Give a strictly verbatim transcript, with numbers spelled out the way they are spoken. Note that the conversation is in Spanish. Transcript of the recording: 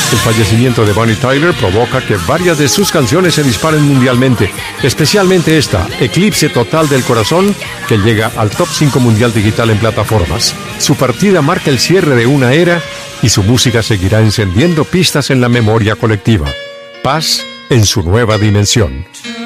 El fallecimiento de Bonnie Tyler provoca que varias de sus canciones se disparen mundialmente, especialmente esta, Eclipse Total del Corazón, que llega al top cinco mundial digital en plataformas. Su partida marca el cierre de una era y su música seguirá encendiendo pistas en la memoria colectiva. Paz en su nueva dimensión.